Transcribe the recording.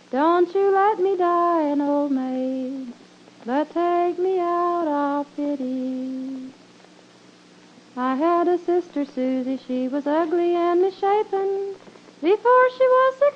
Don't you let me die an old maid, but take me out of pity. I had a sister Susie, she was ugly and misshapen. Before she was